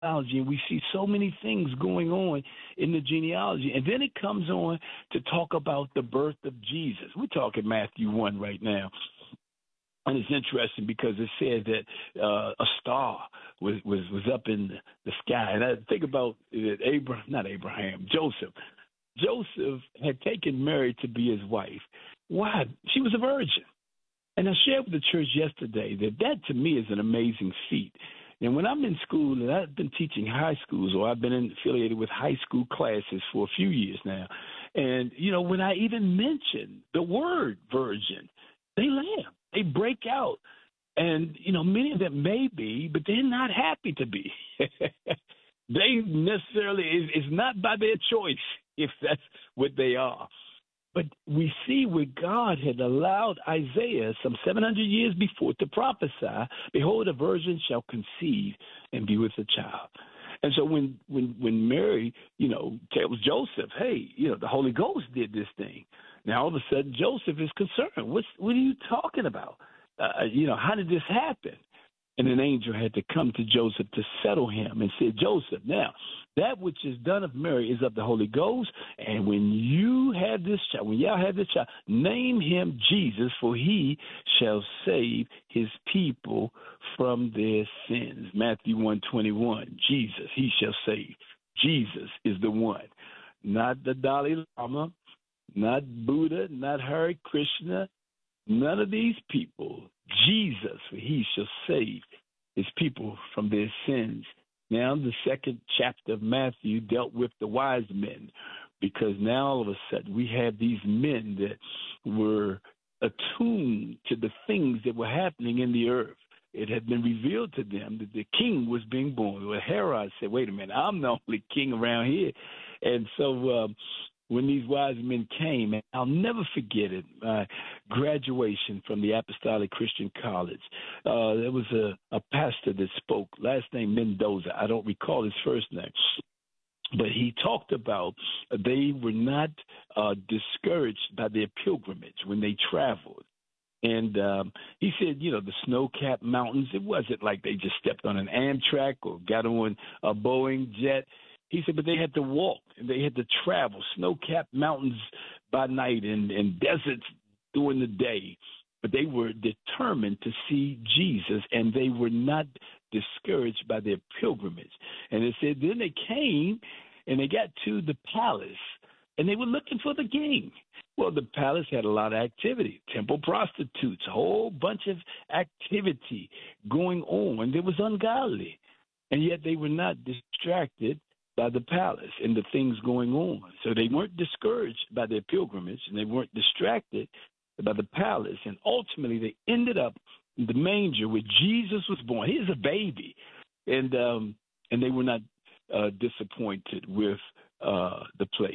genealogy, and we see so many things going on in the genealogy. And then it comes on to talk about the birth of Jesus. We're talking Matthew 1 right now. And it's interesting because it said that a star was up in the sky. And I think about Joseph. Joseph had taken Mary to be his wife. Why? She was a virgin. And I shared with the church yesterday that to me is an amazing feat. And when I'm in school, and I've been teaching high schools, or I've been affiliated with high school classes for a few years now, and, when I even mention the word virgin, they laugh. They break out. And, many of them may be, but they're not happy to be. They necessarily, it's not by their choice if that's what they are. But we see where God had allowed Isaiah some 700 years before to prophesy, behold, a virgin shall conceive and be with a child. And so when Mary, tells Joseph, hey, the Holy Ghost did this thing. Now all of a sudden Joseph is concerned. What are you talking about? How did this happen? And an angel had to come to Joseph to settle him and said, Joseph, now that which is done of Mary is of the Holy Ghost. And when you have this child, when y'all have this child, name him Jesus, for he shall save his people from their sins. Matthew 1:21, Jesus, he shall save. Jesus is the one, not the Dalai Lama, not Buddha, not Hare Krishna, none of these people. Jesus, for he shall save his people from their sins. Now, the second chapter of Matthew dealt with the wise men, because now all of a sudden we have these men that were attuned to the things that were happening in the earth. It had been revealed to them that the king was being born. Well, Herod said, wait a minute, I'm the only king around here. And so when these wise men came, and I'll never forget it, my graduation from the Apostolic Christian College. There was a pastor that spoke, last name Mendoza. I don't recall his first name. But he talked about they were not discouraged by their pilgrimage when they traveled. And he said, the snow-capped mountains, it wasn't like they just stepped on an Amtrak or got on a Boeing jet. He said, but they had to walk and they had to travel snow-capped mountains by night and deserts during the day. But they were determined to see Jesus, and they were not discouraged by their pilgrimage. And it said then they came and they got to the palace, and they were looking for the king. Well, the palace had a lot of activity, temple prostitutes, a whole bunch of activity going on that was ungodly. And yet they were not distracted by the palace and the things going on. So they weren't discouraged by their pilgrimage, and they weren't distracted by the palace. And ultimately they ended up in the manger where Jesus was born. He was a baby. And they were not disappointed with the place.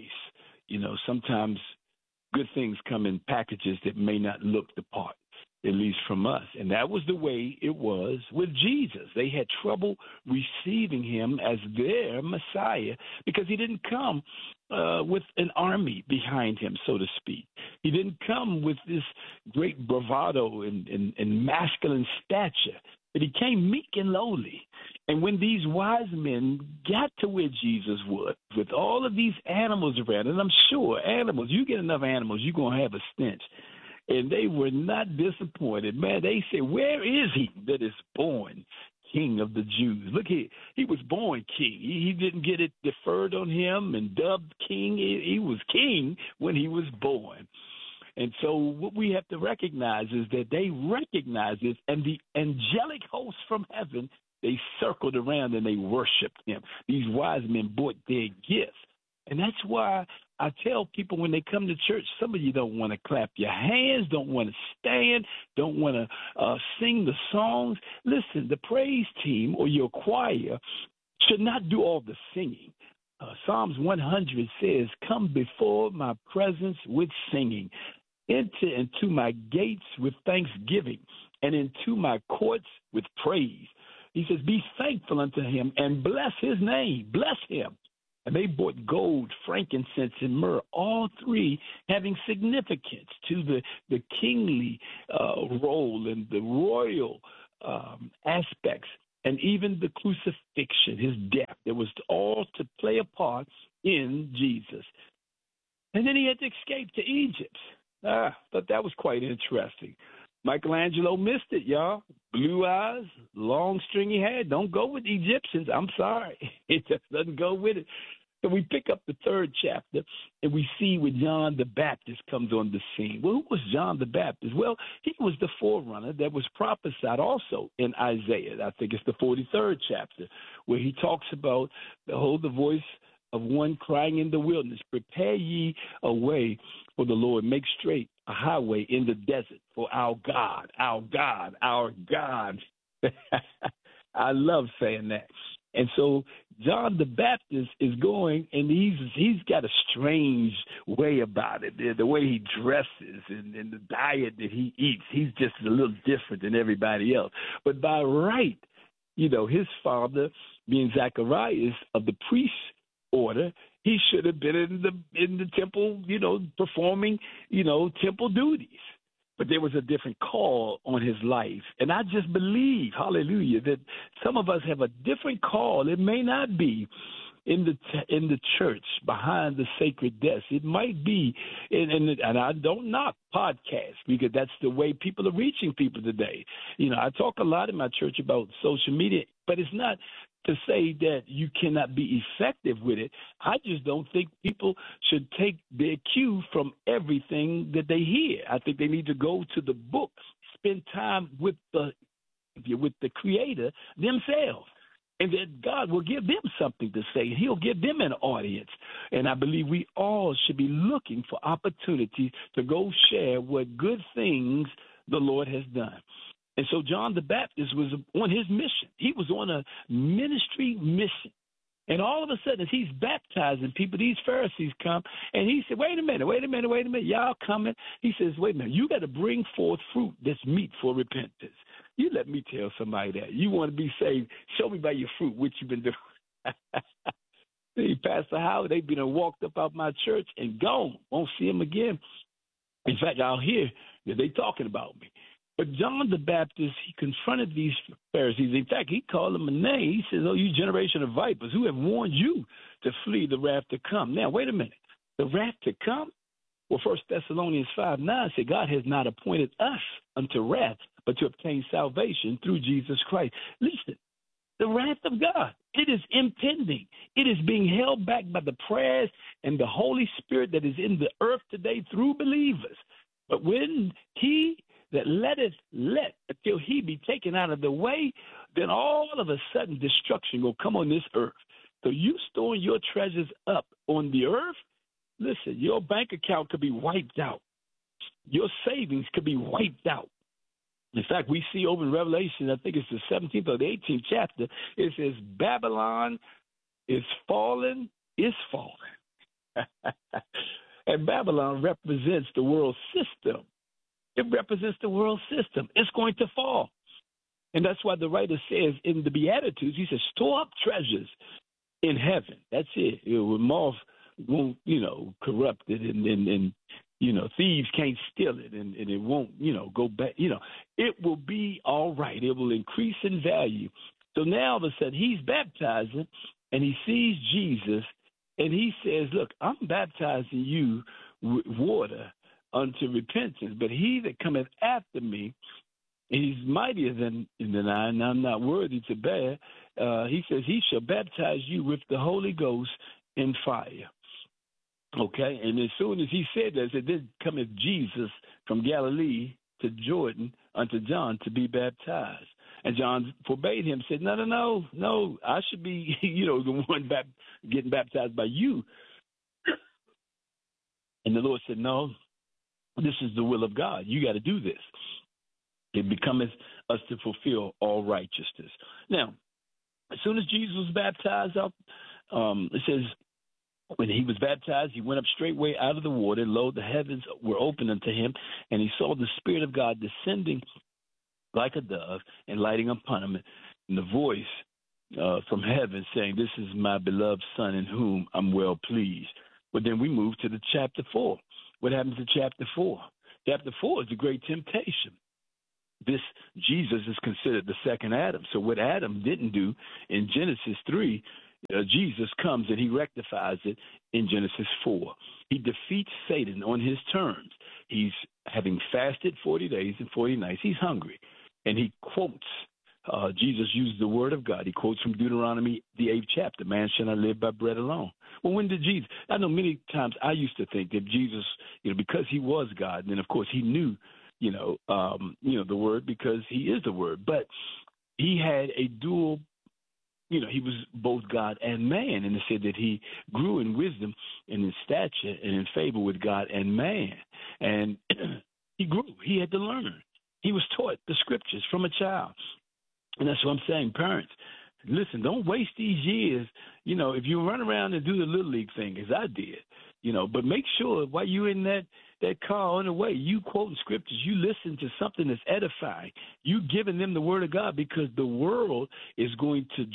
Sometimes good things come in packages that may not look the part, at least from us. And that was the way it was with Jesus. They had trouble receiving him as their Messiah because he didn't come with an army behind him, so to speak. He didn't come with this great bravado and masculine stature, but he came meek and lowly. And when these wise men got to where Jesus was, with all of these animals around, and I'm sure animals, you get enough animals, you're going to have a stench. And they were not disappointed. Man, they said, where is he that is born King of the Jews? Look here, he was born king. He didn't get it deferred on him and dubbed king. He was king when he was born. And so what we have to recognize is that they recognized this, and the angelic hosts from heaven, they circled around and they worshiped him. These wise men brought their gifts. And that's why I tell people when they come to church, some of you don't want to clap your hands, don't want to stand, don't want to sing the songs. Listen, the praise team or your choir should not do all the singing. Psalms 100 says, come before my presence with singing. Enter into my gates with thanksgiving and into my courts with praise. He says, be thankful unto him and bless his name. Bless him. And they brought gold, frankincense, and myrrh, all three having significance to the kingly role and the royal aspects. and even the crucifixion, his death. It was all to play a part in Jesus. And then he had to escape to Egypt. Thought that was quite interesting. Michelangelo missed it, y'all. Blue eyes, long stringy hair. Don't go with Egyptians. I'm sorry. It just doesn't go with it. So we pick up the third chapter, and we see where John the Baptist comes on the scene. Well, who was John the Baptist? Well, he was the forerunner that was prophesied also in Isaiah. I think it's the 43rd chapter, where he talks about, behold, the voice of one crying in the wilderness, prepare ye a way for the Lord, make straight a highway in the desert for our God, our God, our God. I love saying that. And so John the Baptist is going, and he's got a strange way about it. The way he dresses and the diet that he eats, he's just a little different than everybody else. But by right, his father, being Zacharias of the priest order, he should have been in the temple, performing, temple duties. But there was a different call on his life. And I just believe, hallelujah, that some of us have a different call. It may not be in the church behind the sacred desk. It might be, and I don't knock podcasts, because that's the way people are reaching people today. I talk a lot in my church about social media, but it's not to say that you cannot be effective with it. I just don't think people should take their cue from everything that they hear. I think they need to go to the book, spend time with the Creator themselves, and that God will give them something to say. He'll give them an audience. And I believe we all should be looking for opportunities to go share what good things the Lord has done. And so John the Baptist was on his mission. He was on a ministry mission. And all of a sudden, as he's baptizing people, these Pharisees come, and he said, wait a minute, y'all coming. He says, wait a minute, you got to bring forth fruit that's meet for repentance. You let me tell somebody that. You want to be saved, show me by your fruit what you've been doing. See, Pastor Howard, they've been and walked up out my church and gone. Won't see him again. In fact, I'll hear that they talking about me. But John the Baptist, he confronted these Pharisees. In fact, he called them a name. He says, oh, you generation of vipers, who have warned you to flee the wrath to come. Now, wait a minute. The wrath to come? Well, 1 Thessalonians 5:9 said, God has not appointed us unto wrath, but to obtain salvation through Jesus Christ. Listen, the wrath of God, it is impending. It is being held back by the prayers and the Holy Spirit that is in the earth today through believers. But when he that letteth let until he be taken out of the way, then all of a sudden destruction will come on this earth. So you storing your treasures up on the earth, listen, your bank account could be wiped out. Your savings could be wiped out. In fact, we see over in Revelation, I think it's the 17th or the 18th chapter, it says Babylon is fallen, is fallen. And Babylon represents the world system. It represents the world system. It's going to fall. And that's why the writer says in the Beatitudes, he says, store up treasures in heaven. That's it. Moth won't, corrupt it, and thieves can't steal it, and it won't, go back. It will be all right. It will increase in value. So now all of a sudden he's baptizing, and he sees Jesus, and he says, look, I'm baptizing you with water unto repentance, but he that cometh after me, he's mightier than I, and I'm not worthy to bear. He says he shall baptize you with the Holy Ghost and fire. Okay, and as soon as he said that, then cometh Jesus from Galilee to Jordan unto John to be baptized. And John forbade him, said, no, I should be, the one getting baptized by you. And the Lord said, no, this is the will of God. You got to do this. It becometh us to fulfill all righteousness. Now, as soon as Jesus was baptized up, it says, when he was baptized, he went up straightway out of the water. Lo, the heavens were opened unto him, and he saw the Spirit of God descending like a dove and lighting upon him, and the voice from heaven saying, this is my beloved Son in whom I'm well pleased. But then we move to the chapter 4. What happens in chapter 4? Chapter 4 is the great temptation. this Jesus is considered the second Adam. So what Adam didn't do in Genesis 3, Jesus comes and he rectifies it in Genesis 4. He defeats Satan on his terms. He's having fasted 40 days and 40 nights. He's hungry. And he quotes, Jesus uses the word of God. He quotes from Deuteronomy, the 8th chapter, man shall not live by bread alone. Well, when did Jesus? I know many times I used to think that Jesus, because he was God, and then of course he knew, the word because he is the word. But he had a dual, he was both God and man, and it said that he grew in wisdom and in stature and in favor with God and man. And he grew. He had to learn. He was taught the scriptures from a child. And that's what I'm saying, parents. Listen, don't waste these years. If you run around and do the Little League thing, as I did, but make sure while you're in that car on the way, you quoting scriptures, you listen to something that's edifying, you giving them the word of God, because the world is going to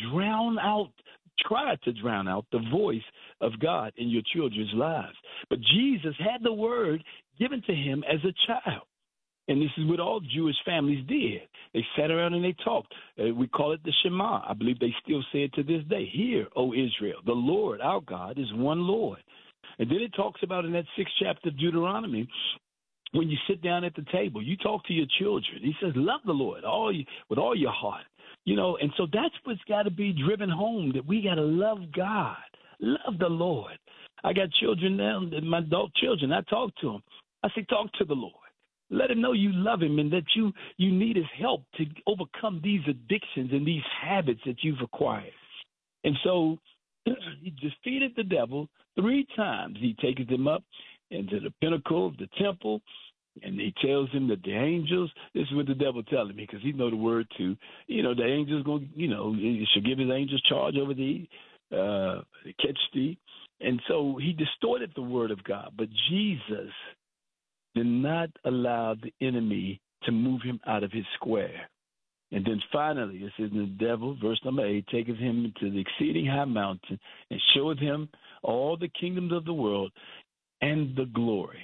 try to drown out the voice of God in your children's lives. But Jesus had the word given to him as a child. And this is what all Jewish families did. They sat around and they talked. We call it the Shema. I believe they still say it to this day. Hear, O Israel, the Lord, our God, is one Lord. And then it talks about in that 6th chapter of Deuteronomy, when you sit down at the table, you talk to your children. He says, love the Lord with all your heart. And so that's what's got to be driven home, that we got to love God, love the Lord. I got children now, my adult children. I talk to them. I say, talk to the Lord. Let him know you love him and that you need his help to overcome these addictions and these habits that you've acquired. And so he defeated the devil 3 times. He takes him up into the pinnacle of the temple, and he tells him that the angels, this is what the devil telling me, because he know the word too. The angels going, he should give his angels charge over thee, catch thee. And so he distorted the word of God. But Jesus did not allow the enemy to move him out of his square. And then finally, it says, the devil, verse number 8, taketh him into the exceeding high mountain and showeth him all the kingdoms of the world and the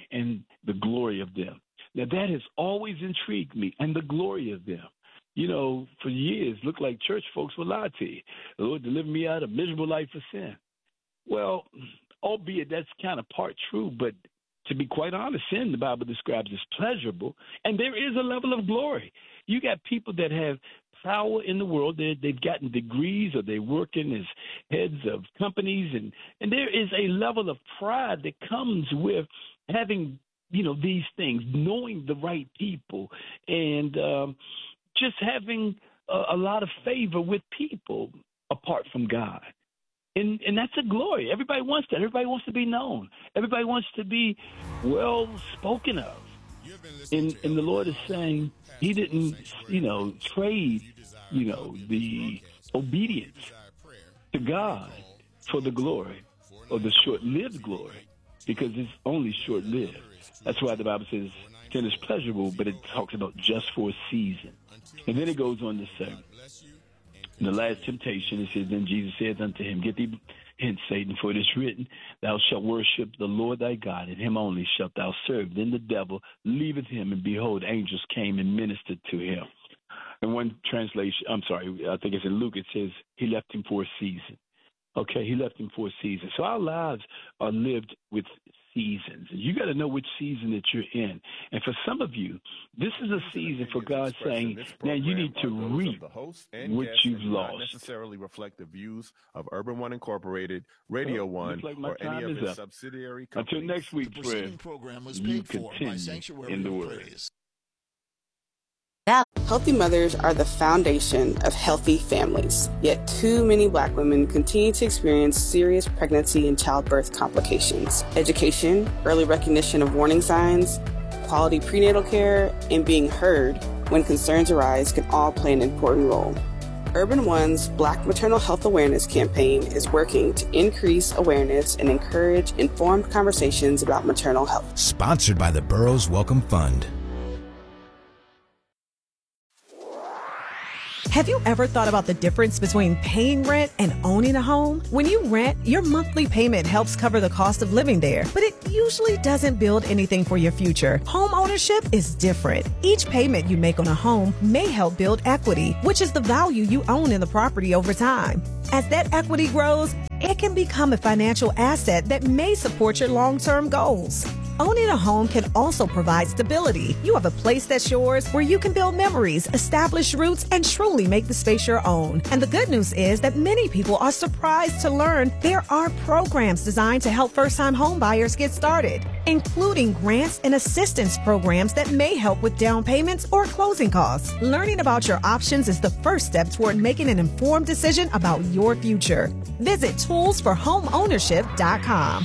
glory of them. Now, that has always intrigued me, and the glory of them. For years, looked like church folks will lie to you. The Lord delivered me out of a miserable life of sin. Well, albeit that's kind of part true, but to be quite honest, sin, the Bible describes as pleasurable, and there is a level of glory. You got people that have power in the world. They've gotten degrees, or they're working as heads of companies, and there is a level of pride that comes with having, these things, knowing the right people, and just having a lot of favor with people apart from God. And that's a glory. Everybody wants that. Everybody wants to be known. Everybody wants to be well spoken of. And the Lord is saying he didn't, trade, the obedience to God for the glory, or the short-lived glory, because it's only short-lived. That's why the Bible says sin is pleasurable, but it talks about just for a season. And then it goes on to say, in the last temptation, it says, then Jesus saith unto him, get thee hence, Satan, for it is written, thou shalt worship the Lord thy God, and him only shalt thou serve. Then the devil leaveth him, and behold, angels came and ministered to him. In one translation, I think it's in Luke, it says he left him for a season. Okay, he left him for a season. So our lives are lived with seasons. You got to know which season that you're in. And for some of you, this is a season for God saying, now you need to reap what you've lost. Not necessarily reflect the views of Urban One Incorporated, Radio One, or any of its subsidiary companies. Until next week, friend, you continue in the Word. Healthy mothers are the foundation of healthy families. Yet too many Black women continue to experience serious pregnancy and childbirth complications. Education, early recognition of warning signs, quality prenatal care, and being heard when concerns arise can all play an important role. Urban One's Black Maternal Health Awareness campaign is working to increase awareness and encourage informed conversations about maternal health. Sponsored by the Burroughs Wellcome Fund. Have you ever thought about the difference between paying rent and owning a home? When you rent, your monthly payment helps cover the cost of living there, but it usually doesn't build anything for your future. Home ownership is different. Each payment you make on a home may help build equity, which is the value you own in the property over time. As that equity grows, it can become a financial asset that may support your long-term goals. Owning a home can also provide stability. You have a place that's yours where you can build memories, establish roots, and truly make the space your own. And the good news is that many people are surprised to learn there are programs designed to help first-time home buyers get started, including grants and assistance programs that may help with down payments or closing costs. Learning about your options is the first step toward making an informed decision about your future. Visit toolsforhomeownership.com.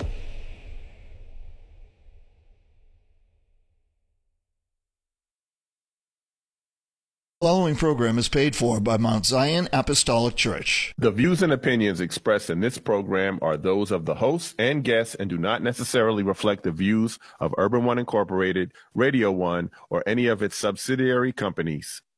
The following program is paid for by Mount Zion Apostolic Church. The views and opinions expressed in this program are those of the hosts and guests and do not necessarily reflect the views of Urban One Incorporated, Radio One, or any of its subsidiary companies.